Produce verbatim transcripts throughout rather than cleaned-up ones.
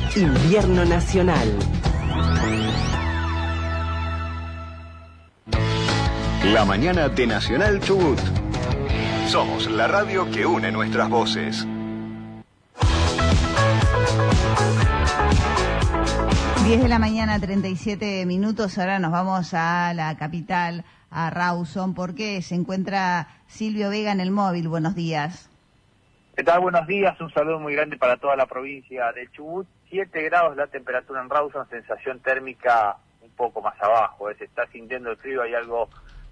Invierno Nacional. La mañana de Nacional Chubut. Somos la radio que une nuestras voces. diez de la mañana, treinta y siete minutos. Ahora nos vamos a la capital, a Rawson, porque se encuentra Silvio Vega en el móvil. Buenos días. ¿Qué tal? Buenos días. Un saludo muy grande para toda la provincia de Chubut. siete grados la temperatura en Rawson, sensación térmica un poco más abajo. ¿eh? Se está sintiendo el frío, hay algo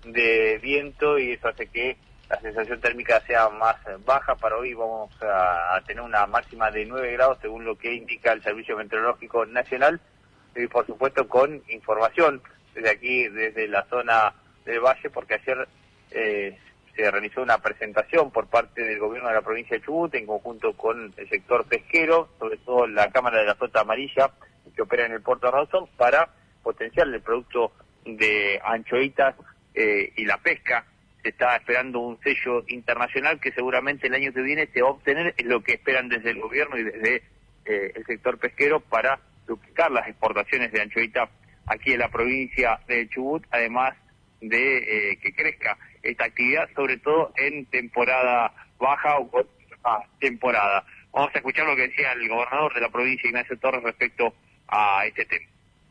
de viento y eso hace que la sensación térmica sea más baja. Para hoy vamos a, a tener una máxima de nueve grados según lo que indica el Servicio Meteorológico Nacional y por supuesto con información desde aquí, desde la zona del Valle, porque ayer eh, se realizó una presentación por parte del gobierno de la provincia de Chubut en conjunto con el sector pesquero, sobre todo la Cámara de la Flota Amarilla que opera en el puerto de Rawson, para potenciar el producto de anchoitas eh, y la pesca. Se está esperando un sello internacional que seguramente el año que viene se va a obtener, es lo que esperan desde el gobierno y desde eh, el sector pesquero, para duplicar las exportaciones de anchoita aquí en la provincia de Chubut, además de eh, que crezca esta actividad, sobre todo en temporada baja o con ah, temporada. Vamos a escuchar lo que decía el gobernador de la provincia, Ignacio Torres, respecto a este tema.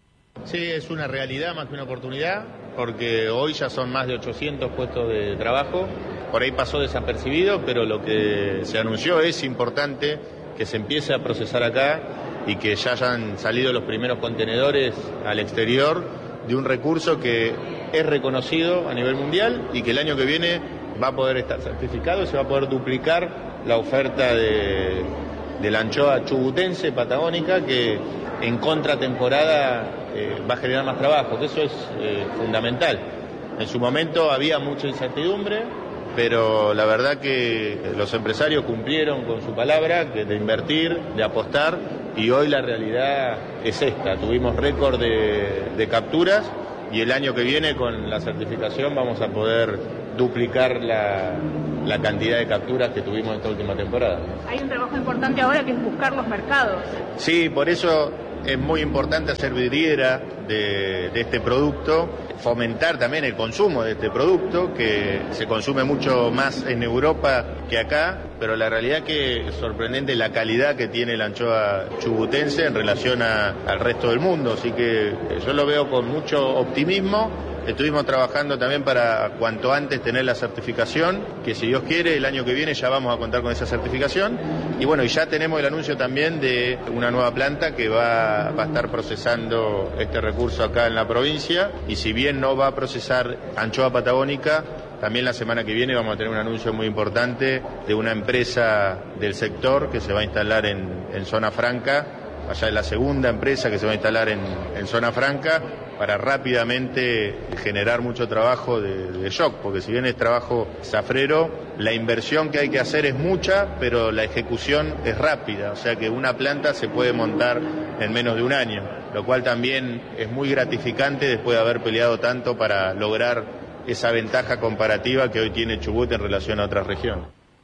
Sí, es una realidad más que una oportunidad, porque hoy ya son más de ochocientos puestos de trabajo. Por ahí pasó desapercibido, pero lo que se anunció es importante que se empiece a procesar acá y que ya hayan salido los primeros contenedores al exterior de un recurso que es reconocido a nivel mundial y que el año que viene va a poder estar certificado y se va a poder duplicar la oferta de, de la anchoa chubutense, patagónica, que en contratemporada eh, va a generar más trabajo, que eso es eh, fundamental. En su momento había mucha incertidumbre, pero la verdad que los empresarios cumplieron con su palabra, que de invertir, de apostar, y hoy la realidad es esta. Tuvimos récord de, de capturas y el año que viene con la certificación vamos a poder duplicar la, la cantidad de capturas que tuvimos esta última temporada. Hay un trabajo importante ahora que es buscar los mercados. Sí, por eso es muy importante hacer vidriera de, de este producto, fomentar también el consumo de este producto, que se consume mucho más en Europa que acá, pero la realidad que es sorprendente la calidad que tiene la anchoa chubutense en relación a, al resto del mundo, así que yo lo veo con mucho optimismo. Estuvimos trabajando también para cuanto antes tener la certificación, que si Dios quiere el año que viene ya vamos a contar con esa certificación. Y bueno, y ya tenemos el anuncio también de una nueva planta que va, va a estar procesando este recurso acá en la provincia. Y si bien no va a procesar anchoa patagónica, también la semana que viene vamos a tener un anuncio muy importante de una empresa del sector que se va a instalar en, en Zona Franca. Allá es la segunda empresa que se va a instalar en, en Zona Franca, para rápidamente generar mucho trabajo de, de shock, porque si bien es trabajo zafrero, la inversión que hay que hacer es mucha, pero la ejecución es rápida, o sea que una planta se puede montar en menos de un año, lo cual también es muy gratificante después de haber peleado tanto para lograr esa ventaja comparativa que hoy tiene Chubut en relación a otras regiones.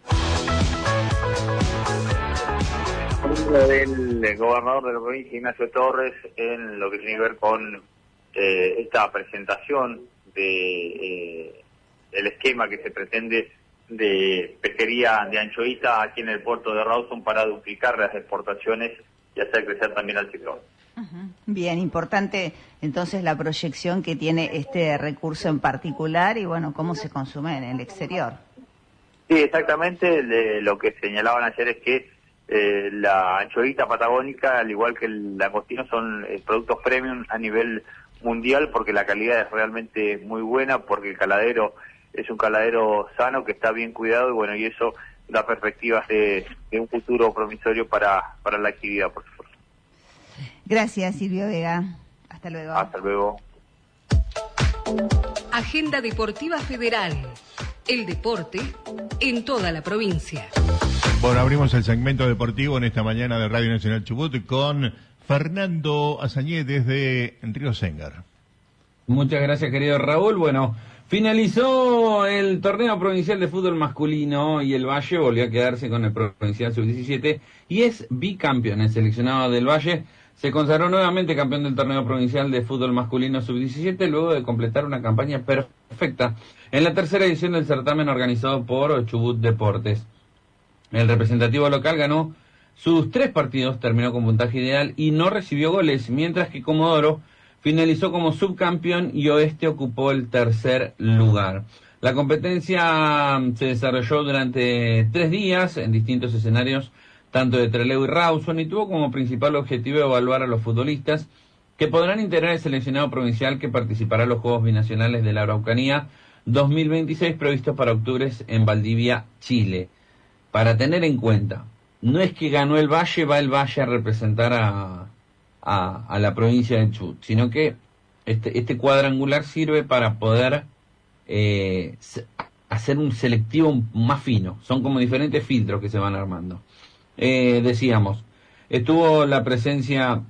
Del gobernador de la provincia, Ignacio Torres, en lo que tiene que ver con eh, esta presentación de eh, el esquema que se pretende de pesquería de anchoita aquí en el puerto de Rawson para duplicar las exportaciones y hacer crecer también al sector. Uh-huh. Bien, importante entonces la proyección que tiene este recurso en particular y bueno, cómo se consume en el exterior. Sí, exactamente, de, lo que señalaban ayer es que Eh, la anchoita patagónica, al igual que el langostino, son eh, productos premium a nivel mundial, porque la calidad es realmente muy buena, porque el caladero es un caladero sano que está bien cuidado y bueno, y eso da perspectivas de, de un futuro promisorio para, para la actividad, por supuesto. Gracias, Silvio Vega. Hasta luego. Hasta luego. Agenda Deportiva Federal. El deporte en toda la provincia. Bueno, abrimos el segmento deportivo en esta mañana de Radio Nacional Chubut con Fernando Azañé desde Río Sengar. Muchas gracias, querido Raúl. Bueno, Finalizó el torneo provincial de fútbol masculino y el Valle volvió a quedarse con el provincial sub diecisiete y es bicampeón. El seleccionado del Valle se consagró nuevamente campeón del torneo provincial de fútbol masculino sub diecisiete luego de completar una campaña perfecta en la tercera edición del certamen organizado por Chubut Deportes. El representativo local ganó sus tres partidos, terminó con puntaje ideal y no recibió goles, mientras que Comodoro finalizó como subcampeón y Oeste ocupó el tercer lugar. La competencia se desarrolló durante tres días en distintos escenarios, tanto de Trelew y Rawson, y tuvo como principal objetivo evaluar a los futbolistas que podrán integrar el seleccionado provincial que participará en los Juegos Binacionales de la Araucanía dos mil veintiséis previstos para octubre en Valdivia, Chile. Para tener en cuenta, no es que ganó el Valle, va el Valle a representar a, a, a la provincia de Chubut, sino que este, este cuadrangular sirve para poder eh, hacer un selectivo más fino. Son como diferentes filtros que se van armando. Eh, decíamos, estuvo la presencia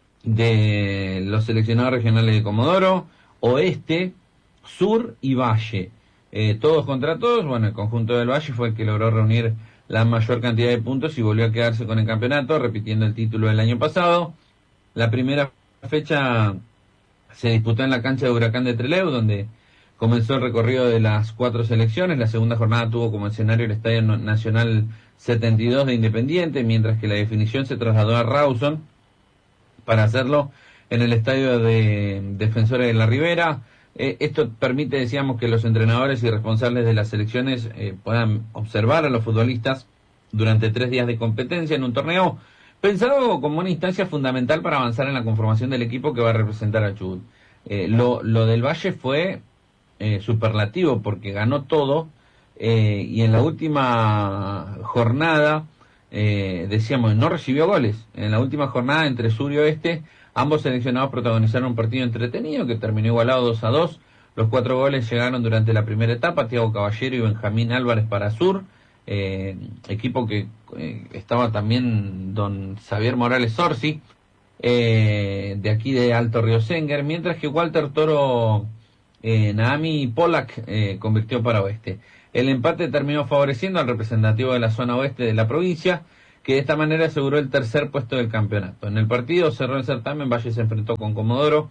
de los seleccionados regionales de Comodoro, Oeste, Sur y Valle. Eh, todos contra todos. Bueno, el conjunto del Valle fue el que logró reunir la mayor cantidad de puntos y volvió a quedarse con el campeonato, repitiendo el título del año pasado. La primera fecha se disputó en la cancha de Huracán de Trelew, donde comenzó el recorrido de las cuatro selecciones. La segunda jornada tuvo como escenario el Estadio Nacional setenta y dos de Independiente, mientras que la definición se trasladó a Rawson para hacerlo en el Estadio de Defensores de la Ribera. Eh, esto permite, decíamos, que los entrenadores y responsables de las selecciones eh, puedan observar a los futbolistas durante tres días de competencia en un torneo pensado como una instancia fundamental para avanzar en la conformación del equipo que va a representar a Chubut. Eh, lo, lo del Valle fue eh, superlativo porque ganó todo eh, y en la última jornada, eh, decíamos, no recibió goles. En la última jornada entre Sur y Oeste, ambos seleccionados protagonizaron un partido entretenido que terminó igualado dos a dos. Los cuatro goles llegaron durante la primera etapa, Tiago Caballero y Benjamín Álvarez para Sur, eh, equipo que eh, estaba también don Xavier Morales Orsi, eh, de aquí de Alto Río Senger, mientras que Walter Toro eh, Naami Polak eh, convirtió para Oeste. El empate terminó favoreciendo al representativo de la zona oeste de la provincia, que de esta manera aseguró el tercer puesto del campeonato. En el partido cerró el certamen, Valle se enfrentó con Comodoro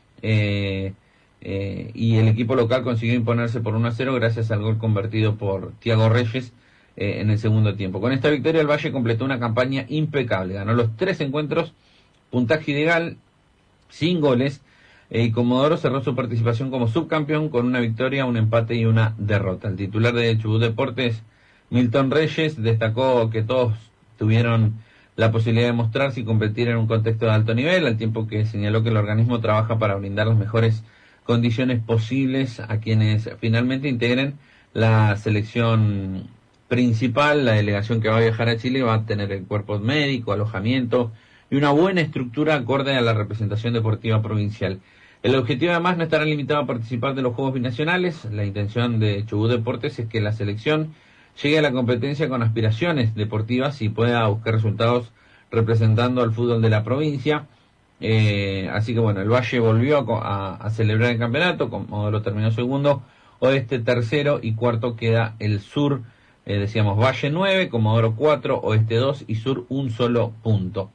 eh, eh, y el equipo local consiguió imponerse por uno a cero gracias al gol convertido por Tiago Reyes eh, en el segundo tiempo. Con esta victoria el Valle completó una campaña impecable, ganó los tres encuentros, puntaje ideal, sin goles, eh, y Comodoro cerró su participación como subcampeón con una victoria, un empate y una derrota. El titular de Chubut Deportes, Milton Reyes, destacó que todos tuvieron la posibilidad de mostrarse y competir en un contexto de alto nivel, al tiempo que señaló que el organismo trabaja para brindar las mejores condiciones posibles a quienes finalmente integren la selección principal. La delegación que va a viajar a Chile va a tener el cuerpo médico, alojamiento y una buena estructura acorde a la representación deportiva provincial. El objetivo además no estará limitado a participar de los Juegos Binacionales. La intención de Chubut Deportes es que la selección llegue a la competencia con aspiraciones deportivas y pueda buscar resultados representando al fútbol de la provincia. Eh, así que bueno, el Valle volvió a, a, a celebrar el campeonato, Comodoro terminó segundo, Oeste tercero y cuarto queda el Sur. Eh, decíamos Valle nueve, Comodoro cuatro, Oeste dos y Sur un solo punto.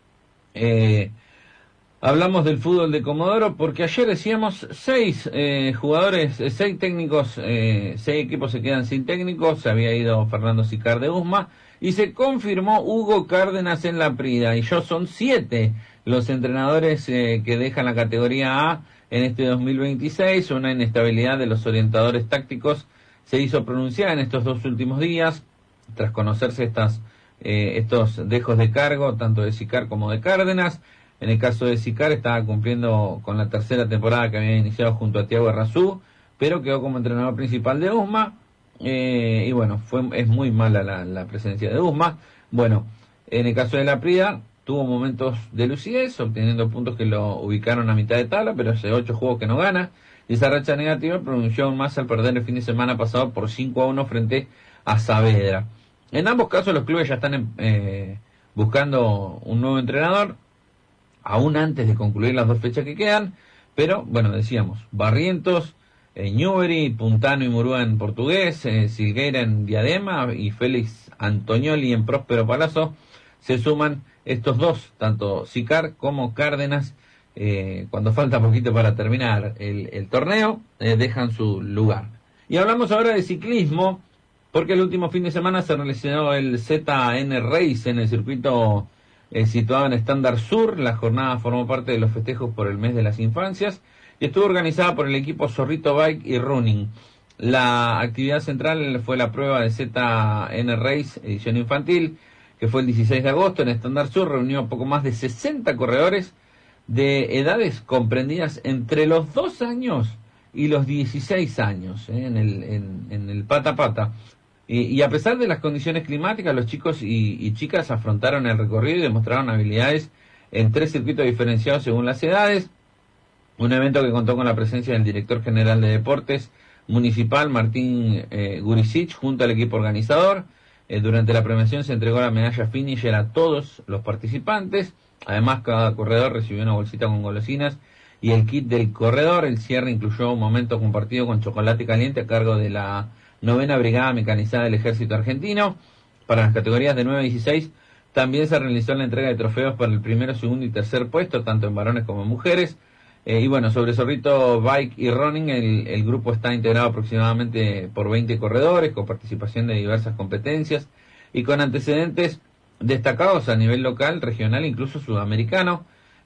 Eh, hablamos del fútbol de Comodoro porque ayer decíamos seis eh, jugadores, eh, seis técnicos, eh, seis equipos se quedan sin técnicos. Se había ido Fernando Sicar de Usma y se confirmó Hugo Cárdenas en la Prida, y ya son siete los entrenadores eh, que dejan la categoría A en este dos mil veintiséis. Una inestabilidad de los orientadores tácticos se hizo pronunciar en estos dos últimos días tras conocerse estas eh, estos dejos de cargo tanto de Sicar como de Cárdenas. En el caso de Sicar estaba cumpliendo con la tercera temporada que había iniciado junto a Tiago Errazú, pero quedó como entrenador principal de Usma, eh, y bueno, fue es muy mala la, la presencia de Usma. Bueno, en el caso de la Prida tuvo momentos de lucidez, obteniendo puntos que lo ubicaron a mitad de tabla, pero hace ocho juegos que no gana, y esa racha negativa pronunció aún más al perder el fin de semana pasado por cinco a uno frente a Saavedra. En ambos casos los clubes ya están eh, buscando un nuevo entrenador, aún antes de concluir las dos fechas que quedan, pero bueno, decíamos, Barrientos eh, Newbery, Puntano y Murúa en Portugués, eh, Silgueira en Diadema y Félix Antonioli en Próspero Palazzo. Se suman estos dos, tanto Sicar como Cárdenas, eh, cuando falta poquito para terminar el, el torneo, eh, dejan su lugar. Y hablamos ahora de ciclismo, porque el último fin de semana se realizó el Z N Race en el circuito eh, situado en Estándar Sur. La jornada formó parte de los festejos por el mes de las infancias y estuvo organizada por el equipo Zorrito Bike y Running. La actividad central fue la prueba de Z N Race edición infantil, que fue el dieciséis de agosto en Estándar Sur. Reunió poco más de sesenta corredores de edades comprendidas entre los dos años y los dieciséis años, ¿eh? en el en, en el pata pata. Y, y a pesar de las condiciones climáticas, los chicos y, y chicas afrontaron el recorrido y demostraron habilidades en tres circuitos diferenciados según las edades. Un evento que contó con la presencia del director general de deportes municipal, Martín eh, Gurisic, junto al equipo organizador. Eh, durante la premiación se entregó la medalla finisher a todos los participantes. Además, cada corredor recibió una bolsita con golosinas y el kit del corredor. El cierre incluyó un momento compartido con chocolate caliente a cargo de la novena Brigada Mecanizada del Ejército Argentino. Para las categorías de nueve a dieciséis también se realizó la entrega de trofeos para el primero, segundo y tercer puesto, tanto en varones como en mujeres. Eh, y bueno, sobre Zorrito Bike y Running, el, el grupo está integrado aproximadamente por veinte corredores, con participación de diversas competencias y con antecedentes destacados a nivel local, regional e incluso sudamericano.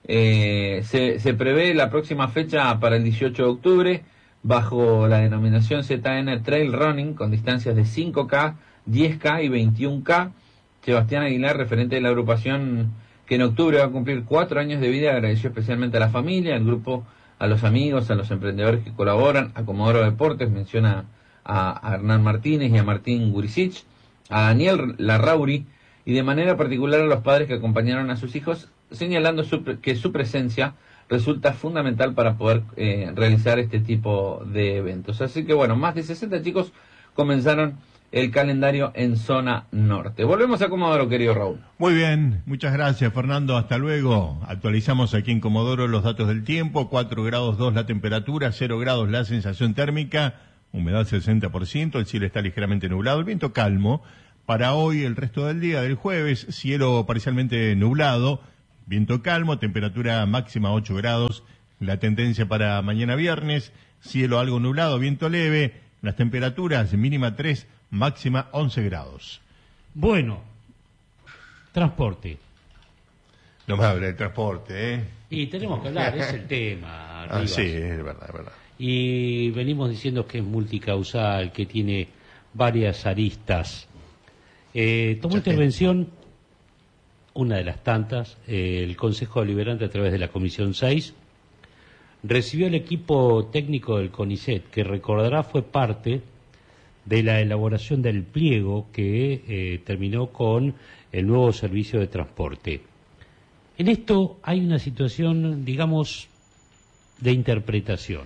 Eh, se, se prevé la próxima fecha para el dieciocho de octubre, bajo la denominación Z N Trail Running, con distancias de cinco K, diez K y veintiún K. Sebastián Aguilar, referente de la agrupación, que en octubre va a cumplir cuatro años de vida, agradeció especialmente a la familia, al grupo, a los amigos, a los emprendedores que colaboran, a Comodoro Deportes, menciona a, a Hernán Martínez y a Martín Gurisic, a Daniel Larrauri, y de manera particular a los padres que acompañaron a sus hijos, señalando su, que su presencia resulta fundamental para poder eh, realizar este tipo de eventos. Así que bueno, más de sesenta chicos comenzaron el calendario en zona norte. Volvemos a Comodoro, querido Raúl. Muy bien, muchas gracias, Fernando, hasta luego. Actualizamos aquí en Comodoro los datos del tiempo: cuatro grados dos la temperatura, cero grados la sensación térmica, humedad sesenta por ciento, el cielo está ligeramente nublado, el viento calmo. Para hoy, el resto del día, del jueves, cielo parcialmente nublado, viento calmo, temperatura máxima ocho grados, la tendencia para mañana viernes, cielo algo nublado, viento leve, las temperaturas mínima tres, máxima once grados. Bueno, transporte. No me hable de transporte, ¿eh? Y tenemos que hablar, es el tema. Ah, sí, es verdad, es verdad. Y venimos diciendo que es multicausal, que tiene varias aristas. Eh, tomó intervención, una de las tantas, eh, el Consejo Deliberante a través de la Comisión seis, recibió el equipo técnico del CONICET, que recordará fue parte de la elaboración del pliego que eh, terminó con el nuevo servicio de transporte. En esto hay una situación, digamos, de interpretación.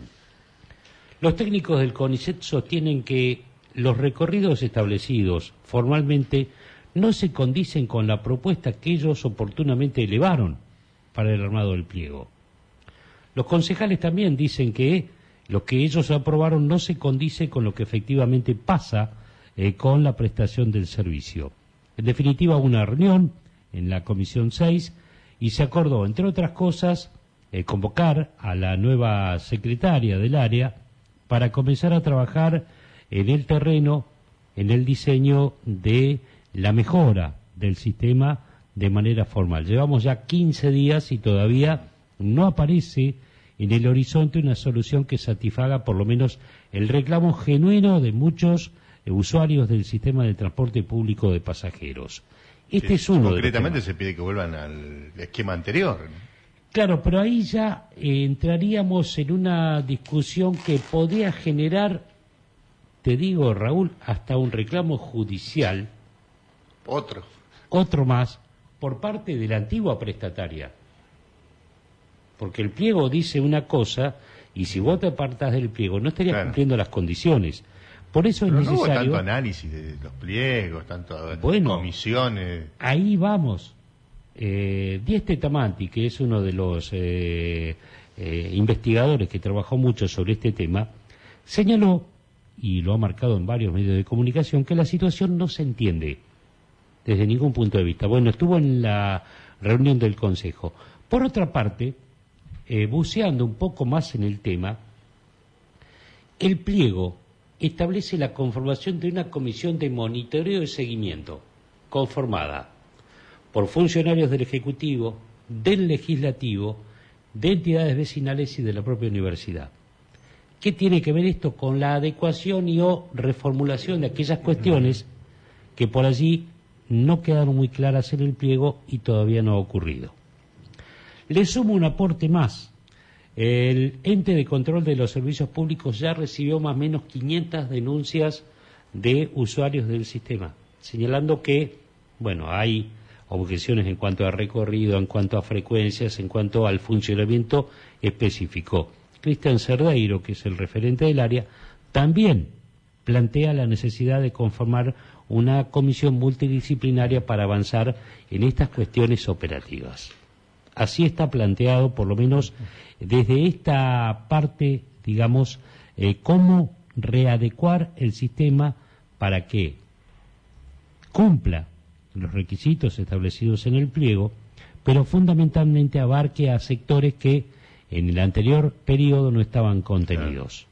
Los técnicos del CONICET sostienen que los recorridos establecidos formalmente no se condicen con la propuesta que ellos oportunamente elevaron para el armado del pliego. Los concejales también dicen que lo que ellos aprobaron no se condice con lo que efectivamente pasa eh, con la prestación del servicio. En definitiva, una reunión en la Comisión seis y se acordó, entre otras cosas, eh, convocar a la nueva secretaria del área para comenzar a trabajar en el terreno, en el diseño de la mejora del sistema de manera formal. Llevamos ya quince días y todavía no aparece en el horizonte una solución que satisfaga por lo menos el reclamo genuino de muchos eh, usuarios del sistema de transporte público de pasajeros. Este sí, es uno concretamente de los se pide que vuelvan al esquema anterior. Claro, pero ahí ya eh, entraríamos en una discusión que podría generar, te digo, Raúl, hasta un reclamo judicial. Otro. Otro más, por parte de la antigua prestataria. Porque el pliego dice una cosa, y si vos te apartás del pliego, no estarías claro. cumpliendo las condiciones. Por eso Pero es necesario... No hubo tanto análisis de los pliegos, tanto bueno, comisiones... Ahí vamos. Eh, Dieste Tamanti, que es uno de los eh, eh, investigadores que trabajó mucho sobre este tema, Señaló, y lo ha marcado en varios medios de comunicación, que la situación no se entiende desde ningún punto de vista. Bueno, estuvo en la reunión del Consejo. Por otra parte, eh, buceando un poco más en el tema, el pliego establece la conformación de una comisión de monitoreo y seguimiento, conformada por funcionarios del Ejecutivo, del Legislativo, de entidades vecinales y de la propia universidad. ¿Qué tiene que ver esto con la adecuación y o reformulación de aquellas cuestiones que por allí no quedaron muy claras en el pliego y todavía no ha ocurrido? Le sumo un aporte más. El ente de control de los servicios públicos ya recibió más o menos quinientas denuncias de usuarios del sistema, señalando que, bueno, hay objeciones en cuanto a recorrido, en cuanto a frecuencias, en cuanto al funcionamiento específico. Cristian Cerdeiro, que es el referente del área, también plantea la necesidad de conformar una comisión multidisciplinaria para avanzar en estas cuestiones operativas. Así está planteado, por lo menos desde esta parte, digamos, eh, cómo readecuar el sistema para que cumpla los requisitos establecidos en el pliego, pero fundamentalmente abarque a sectores que en el anterior periodo no estaban contenidos.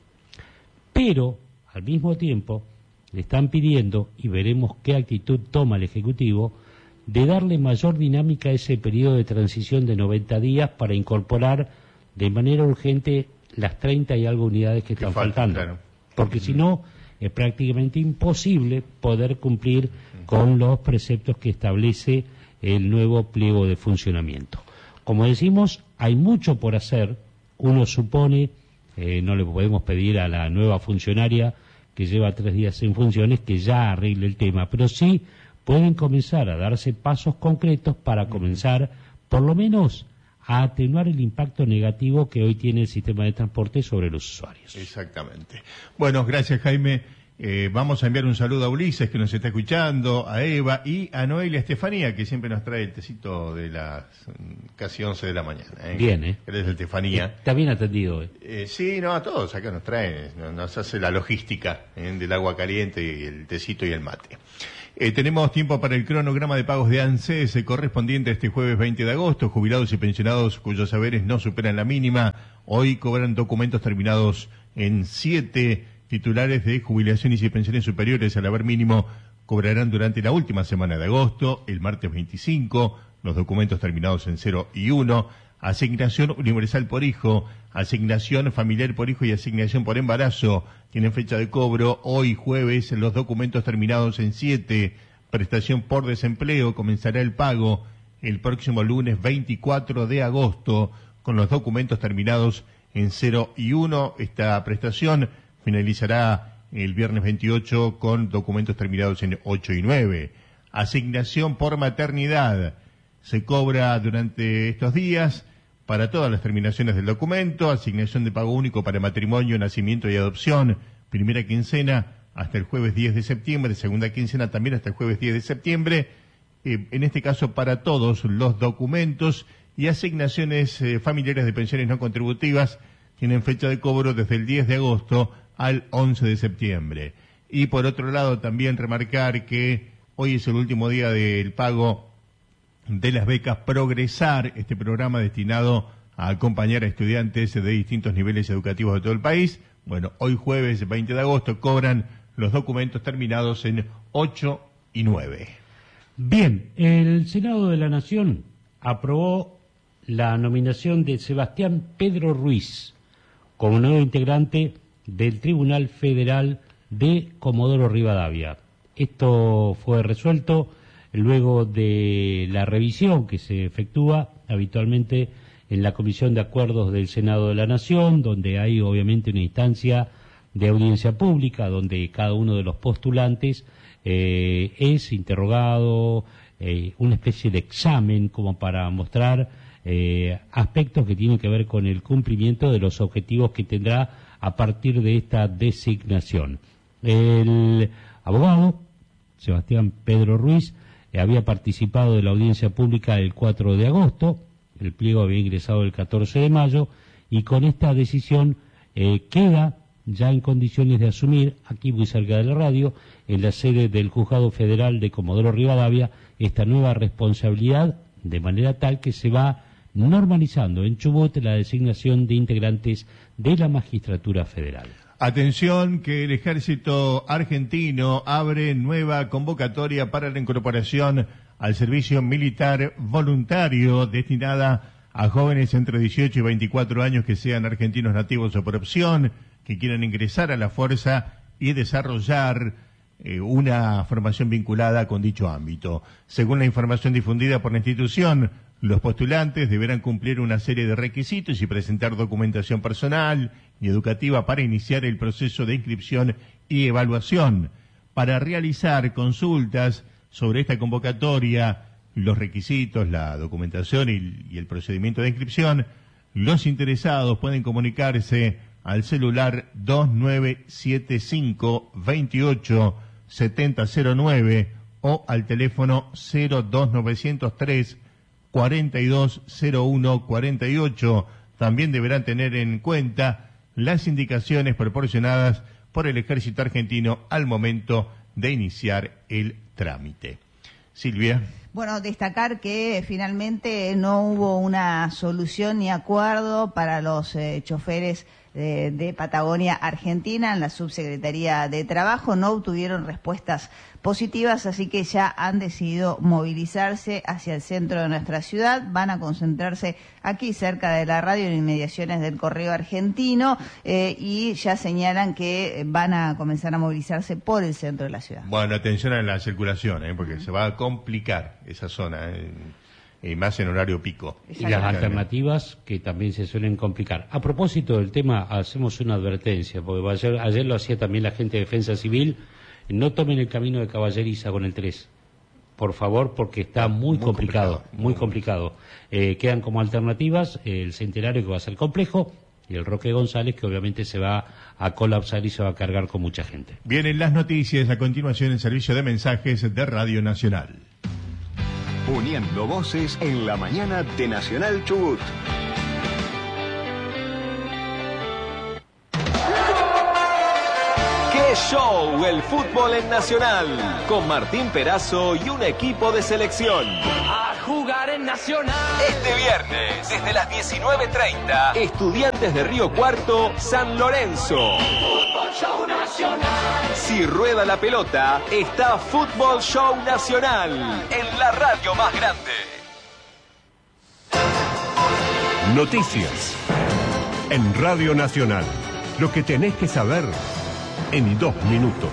Pero, al mismo tiempo, le están pidiendo, y veremos qué actitud toma el Ejecutivo, de darle mayor dinámica a ese periodo de transición de noventa días para incorporar de manera urgente las treinta y algo unidades que están faltando. Claro. Porque si no, es prácticamente imposible poder cumplir con los preceptos que establece el nuevo pliego de funcionamiento. Como decimos, hay mucho por hacer. Uno supone, eh, no le podemos pedir a la nueva funcionaria que lleva tres días en funciones que ya arregle el tema, pero sí pueden comenzar a darse pasos concretos para comenzar, por lo menos, a atenuar el impacto negativo que hoy tiene el sistema de transporte sobre los usuarios. Exactamente. Bueno, gracias, Jaime. Eh, vamos a enviar un saludo a Ulises, que nos está escuchando, a Eva y a Noelia Estefanía, que siempre nos trae el tecito de las casi once de la mañana. ¿eh? Bien, ¿eh? Eres Estefanía. Está bien atendido, ¿eh? eh sí, no, a todos acá nos traen, nos hace la logística ¿eh? del agua caliente y el tecito y el mate. Eh, tenemos tiempo para el cronograma de pagos de ANSES correspondiente a este jueves veinte de agosto. Jubilados y pensionados cuyos saberes no superan la mínima, hoy cobran documentos terminados en siete. Titulares de jubilaciones y pensiones superiores al haber mínimo cobrarán durante la última semana de agosto, el martes veinticinco, los documentos terminados en cero y uno, asignación universal por hijo, asignación familiar por hijo y asignación por embarazo, tienen fecha de cobro hoy jueves, los documentos terminados en siete, prestación por desempleo, comenzará el pago el próximo lunes veinticuatro de agosto, con los documentos terminados en cero y uno, esta prestación finalizará el viernes veintiocho con documentos terminados en ocho y nueve. Asignación por maternidad. Se cobra durante estos días para todas las terminaciones del documento. Asignación de pago único para matrimonio, nacimiento y adopción. Primera quincena hasta el jueves diez de septiembre. Segunda quincena también hasta el jueves diez de septiembre. Eh, en este caso para todos los documentos y asignaciones eh, familiares de pensiones no contributivas tienen fecha de cobro desde el diez de agosto al once de septiembre. Y por otro lado también remarcar que hoy es el último día del pago de las becas Progresar, este programa destinado a acompañar a estudiantes de distintos niveles educativos de todo el país. Bueno, hoy jueves veinte de agosto cobran los documentos terminados en ocho y nueve. Bien, el Senado de la Nación aprobó la nominación de Sebastián Pedro Ruiz como nuevo integrante del Tribunal Federal de Comodoro Rivadavia. Esto fue resuelto luego de la revisión que se efectúa habitualmente en la Comisión de Acuerdos del Senado de la Nación, donde hay obviamente una instancia de audiencia pública, donde cada uno de los postulantes eh, es interrogado, eh, una especie de examen como para mostrar eh, aspectos que tienen que ver con el cumplimiento de los objetivos que tendrá a partir de esta designación. El abogado, Sebastián Pedro Ruiz, eh, había participado de la audiencia pública el cuatro de agosto, el pliego había ingresado el catorce de mayo, y con esta decisión eh, queda ya en condiciones de asumir, aquí muy cerca de la radio, en la sede del Juzgado Federal de Comodoro Rivadavia, esta nueva responsabilidad, de manera tal que se va normalizando en Chubut la designación de integrantes de la magistratura federal. Atención que el ejército argentino abre nueva convocatoria para la incorporación al servicio militar voluntario destinada a jóvenes entre dieciocho y veinticuatro años que sean argentinos nativos o por opción, que quieran ingresar a la fuerza y desarrollar eh, una formación vinculada con dicho ámbito. Según la información difundida por la institución, los postulantes deberán cumplir una serie de requisitos y presentar documentación personal y educativa para iniciar el proceso de inscripción y evaluación. Para realizar consultas sobre esta convocatoria, los requisitos, la documentación y, y el procedimiento de inscripción, los interesados pueden comunicarse al celular dos nueve siete cinco, veintiocho, setenta cero nueve o al teléfono cero dos nueve cero tres, cuarenta y dos cero uno cuarenta y ocho. También deberán tener en cuenta las indicaciones proporcionadas por el ejército argentino al momento de iniciar el trámite. Silvia. Bueno, destacar que finalmente no hubo una solución ni acuerdo para los eh, choferes de, de Patagonia Argentina. En la Subsecretaría de Trabajo no obtuvieron respuestas positivas, así que ya han decidido movilizarse hacia el centro de nuestra ciudad. Van a concentrarse aquí cerca de la radio, en inmediaciones del Correo Argentino, eh, y ya señalan que van a comenzar a movilizarse por el centro de la ciudad. Bueno, atención a la circulación, eh, porque se va a complicar esa zona, eh, y más en horario pico. Y las alternativas que también se suelen complicar. A propósito del tema, hacemos una advertencia, porque ayer, ayer lo hacía también la gente de Defensa Civil. No tomen el camino de Caballeriza con el tres, por favor, porque está muy, muy complicado, complicado, muy complicado. Eh, quedan como alternativas el Centenario, que va a ser complejo, y el Roque González, que obviamente se va a colapsar y se va a cargar con mucha gente. Vienen las noticias a continuación en servicio de mensajes de Radio Nacional. Uniendo voces en la mañana de Nacional Chubut. ¡Qué show! El fútbol en Nacional, con Martín Perazo y un equipo de selección. A jugar en Nacional. Este viernes, desde las diecinueve treinta, Estudiantes de Río Cuarto, San Lorenzo. Fútbol Show Nacional. Si rueda la pelota, está Fútbol Show Nacional, en la radio más grande. Noticias en Radio Nacional. Lo que tenés que saber en dos minutos.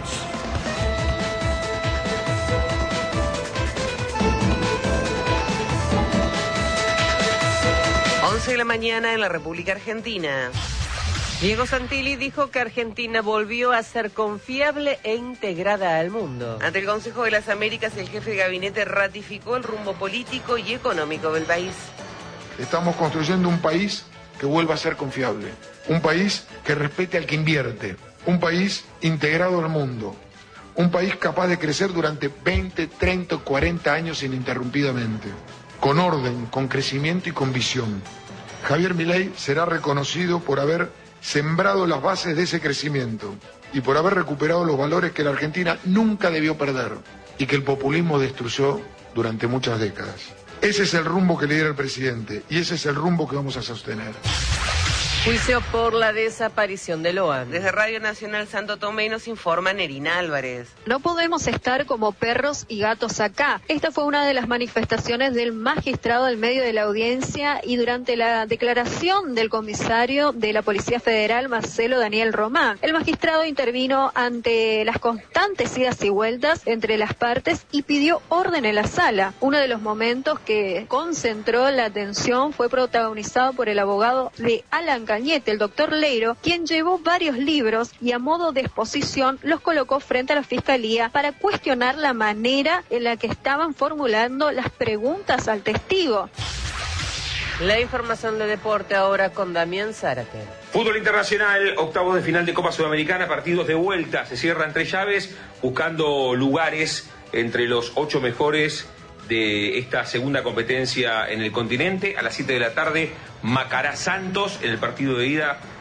once de la mañana en la República Argentina. Diego Santilli dijo que Argentina volvió a ser confiable e integrada al mundo. Ante el Consejo de las Américas, el jefe de gabinete ratificó el rumbo político y económico del país. Estamos construyendo un país que vuelva a ser confiable, un país que respete al que invierte, un país integrado al mundo, un país capaz de crecer durante veinte, treinta, cuarenta años ininterrumpidamente, con orden, con crecimiento y con visión. Javier Milei será reconocido por haber sembrado las bases de ese crecimiento y por haber recuperado los valores que la Argentina nunca debió perder y que el populismo destruyó durante muchas décadas. Ese es el rumbo que lidera el presidente y ese es el rumbo que vamos a sostener. Juicio por la desaparición de Loan. Desde Radio Nacional Santo Tomé nos informa Nerina Álvarez. No podemos estar como perros y gatos acá. Esta fue una de las manifestaciones del magistrado al medio de la audiencia y durante la declaración del comisario de la Policía Federal, Marcelo Daniel Román. El magistrado intervino ante las constantes idas y vueltas entre las partes y pidió orden en la sala. Uno de los momentos que concentró la atención fue protagonizado por el abogado de Alan Cañete, el doctor Leiro, quien llevó varios libros y a modo de exposición los colocó frente a la Fiscalía para cuestionar la manera en la que estaban formulando las preguntas al testigo. La información de deporte ahora con Damián Zárate. Fútbol internacional, octavos de final de Copa Sudamericana, partidos de vuelta, se cierran tres llaves, buscando lugares entre los ocho mejores de esta segunda competencia en el continente. A las siete de la tarde, Macará Santos, en el partido de ida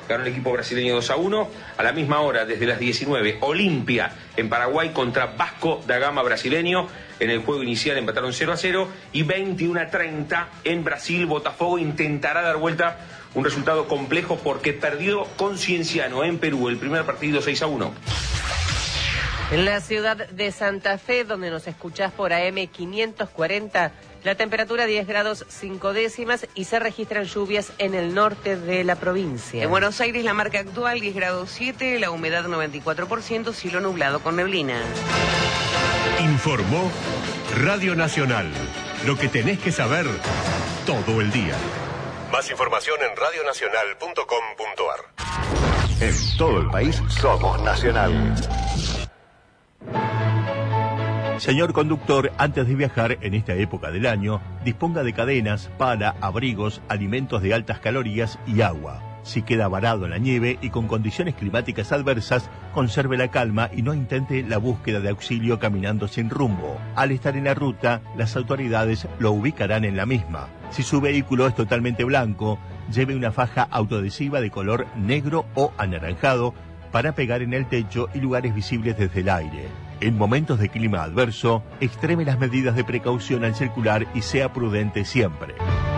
ganó el equipo brasileño dos a uno. A la misma hora, desde las diecinueve, Olimpia en Paraguay contra Vasco da Gama brasileño. En el juego inicial empataron cero a cero. Y veintiuno a treinta en Brasil, Botafogo intentará dar vuelta. Un resultado complejo porque perdió con Cienciano en Perú el primer partido seis a uno. En la ciudad de Santa Fe, donde nos escuchás por A M quinientos cuarenta, la temperatura diez grados cinco décimas y se registran lluvias en el norte de la provincia. En Buenos Aires la marca actual diez grados siete, la humedad noventa y cuatro por ciento, cielo nublado con neblina. Informó Radio Nacional. Lo que tenés que saber todo el día. Más información en radio nacional punto com punto a r. En todo el país somos Nacional. Señor conductor, antes de viajar en esta época del año, disponga de cadenas, pala, abrigos, alimentos de altas calorías y agua. Si queda varado en la nieve y con condiciones climáticas adversas, conserve la calma y no intente la búsqueda de auxilio caminando sin rumbo. Al estar en la ruta, las autoridades lo ubicarán en la misma. Si su vehículo es totalmente blanco, lleve una faja autoadhesiva de color negro o anaranjado para pegar en el techo y lugares visibles desde el aire. En momentos de clima adverso, extreme las medidas de precaución al circular y sea prudente siempre.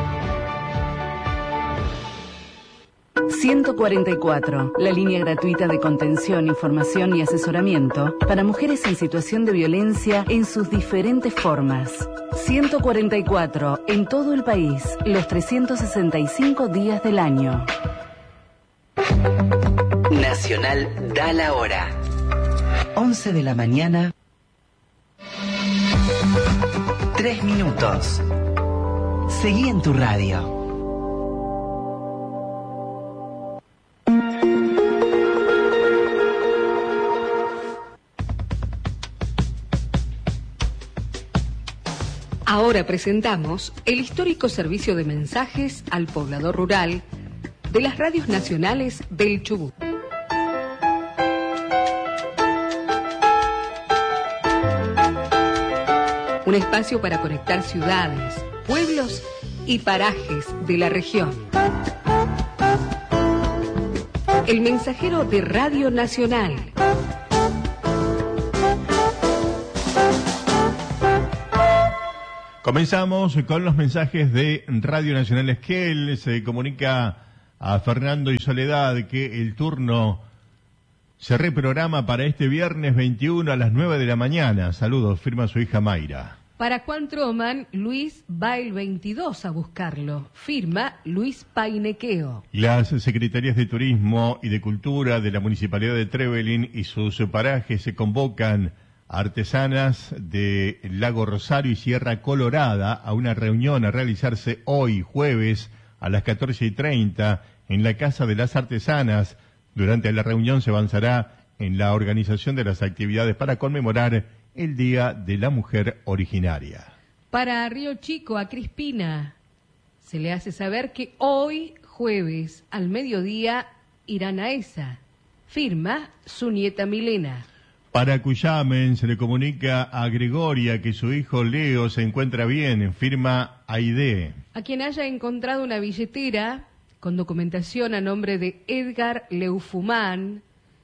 ciento cuarenta y cuatro, la línea gratuita de contención, información y asesoramiento para mujeres en situación de violencia en sus diferentes formas. ciento cuarenta y cuatro, en todo el país, los trescientos sesenta y cinco días del año. Nacional da la hora. once de la mañana. Tres minutos. Seguí en tu radio. Ahora presentamos el histórico servicio de mensajes al poblador rural de las radios nacionales del Chubut. Un espacio para conectar ciudades, pueblos y parajes de la región. El mensajero de Radio Nacional. Comenzamos con los mensajes de Radio Nacional Esquel. Se comunica a Fernando y Soledad que el turno se reprograma para este viernes veintiuno a las nueve de la mañana. Saludos, firma su hija Mayra. Para Juan Troman, Luis va el veintidós a buscarlo. Firma Luis Painequeo. Las secretarías de Turismo y de Cultura de la Municipalidad de Trevelin y sus parajes se convocan artesanas de Lago Rosario y Sierra Colorada a una reunión a realizarse hoy, jueves, a las catorce y treinta, en la Casa de las Artesanas. Durante la reunión se avanzará en la organización de las actividades para conmemorar el Día de la Mujer Originaria. Para Río Chico, a Crispina, se le hace saber que hoy, jueves, al mediodía, irán a esa. Firma su nieta Milena. Para Cuyamen se le comunica a Gregoria que su hijo Leo se encuentra bien, firma Aide. A quien haya encontrado una billetera con documentación a nombre de Edgar Leufumán,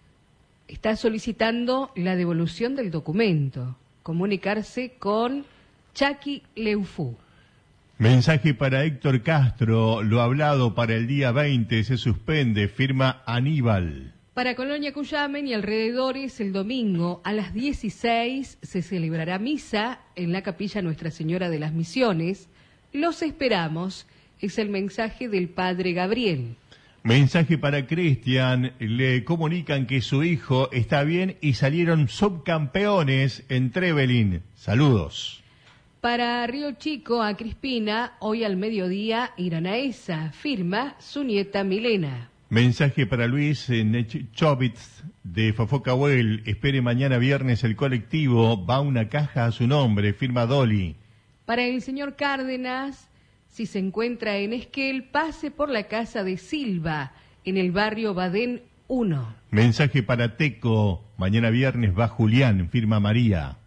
está solicitando la devolución del documento. Comunicarse con Chaki Leufú. Mensaje para Héctor Castro, lo hablado para el día veinte se suspende, firma Aníbal. Para Colonia Cuyamen y alrededores, el domingo a las dieciséis se celebrará misa en la capilla Nuestra Señora de las Misiones. Los esperamos, es el mensaje del padre Gabriel. Mensaje para Cristian, le comunican que su hijo está bien y salieron subcampeones en Trevelin. Saludos. Para Río Chico, a Crispina, hoy al mediodía irán a esa. Firma su nieta Milena. Mensaje para Luis Nechovitz de Fofocahuel. Espere mañana viernes el colectivo. Va una caja a su nombre. Firma Dolly. Para el señor Cárdenas, si se encuentra en Esquel, pase por la casa de Silva, en el barrio Badén uno. Mensaje para Teco. Mañana viernes va Julián. Firma María.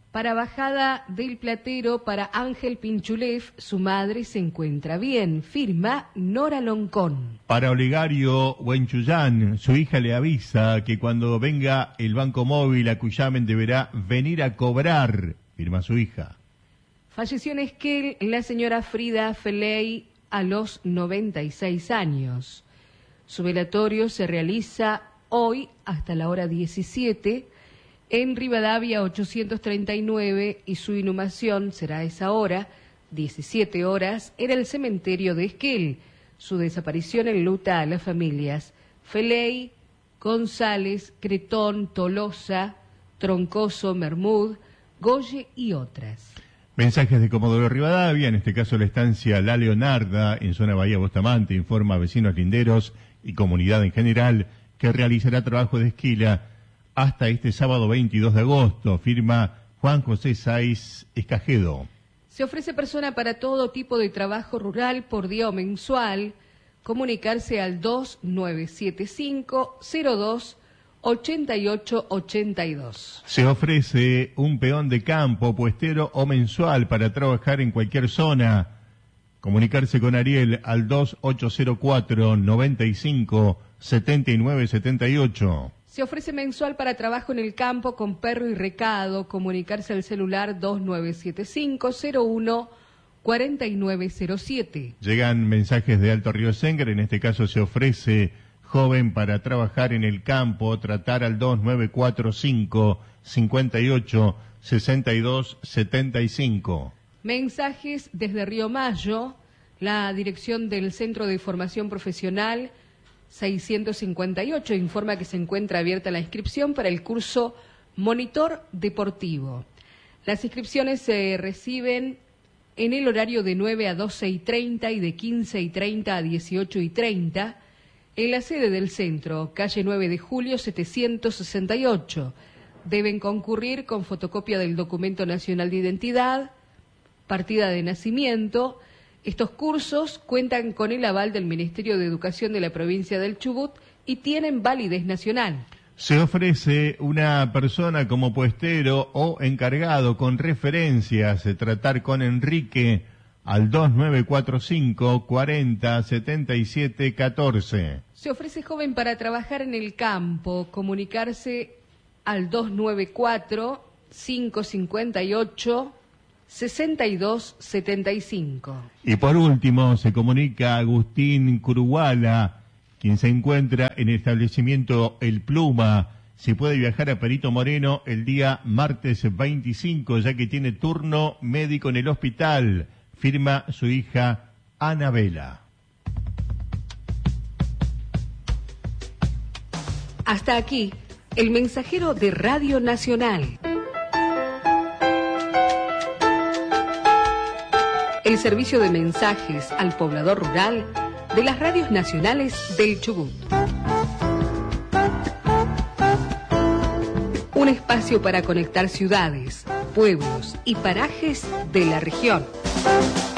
Para Bajada del Platero, para Ángel Pinchulef, su madre se encuentra bien. Firma Nora Loncón. Para Olegario Huenchuyán, su hija le avisa que cuando venga el banco móvil a Cuyamen deberá venir a cobrar. Firma su hija. Falleció en Esquel la señora Frida Feley a los noventa y seis años. Su velatorio se realiza hoy hasta la hora diecisiete en Rivadavia ochocientos treinta y nueve y su inhumación será a esa hora, diecisiete horas, en el cementerio de Esquel. Su desaparición enluta a las familias Feley, González, Cretón, Tolosa, Troncoso, Mermud, Goye y otras. Mensajes de Comodoro Rivadavia, en este caso la estancia La Leonarda, en zona Bahía Bustamante, informa a vecinos linderos y comunidad en general que realizará trabajo de esquila hasta este sábado veintidós de agosto, firma Juan José Saiz Escajedo. Se ofrece persona para todo tipo de trabajo rural por día o mensual. Comunicarse al dos nueve siete cinco cero dos ocho ocho ocho dos. Se ofrece un peón de campo, puestero o mensual para trabajar en cualquier zona. Comunicarse con Ariel al dos ocho cero cuatro noventa y cinco setenta y nueve setenta y ocho. Se ofrece mensual para trabajo en el campo con perro y recado. Comunicarse al celular dos nueve siete cinco cero uno cuatro nueve cero siete. Llegan mensajes de Alto Río Sengar, en este caso se ofrece joven para trabajar en el campo, tratar al dos nueve cuatro cinco cincuenta y ocho sesenta y dos setenta y cinco. Mensajes desde Río Mayo, la dirección del Centro de Formación Profesional seiscientos cincuenta y ocho informa que se encuentra abierta la inscripción para el curso Monitor Deportivo. Las inscripciones se reciben en el horario de nueve a doce y treinta y de quince y treinta a dieciocho y treinta en la sede del centro, calle nueve de julio setecientos sesenta y ocho. Deben concurrir con fotocopia del documento nacional de identidad, partida de nacimiento. Estos cursos cuentan con el aval del Ministerio de Educación de la provincia del Chubut y tienen validez nacional. Se ofrece una persona como puestero o encargado con referencias, tratar con Enrique al dos nueve cuatro cinco cuarenta setenta y siete catorce. Se ofrece joven para trabajar en el campo, comunicarse al dos nueve cuatro cinco cinco ocho sesenta y dos setenta y cinco. Y por último se comunica Agustín Curuguala, quien se encuentra en el establecimiento El Pluma. Se puede viajar a Perito Moreno el día martes veinticinco, ya que tiene turno médico en el hospital. Firma su hija Anabela. Hasta aquí, el mensajero de Radio Nacional. El servicio de mensajes al poblador rural de las radios nacionales del Chubut. Un espacio para conectar ciudades, pueblos y parajes de la región.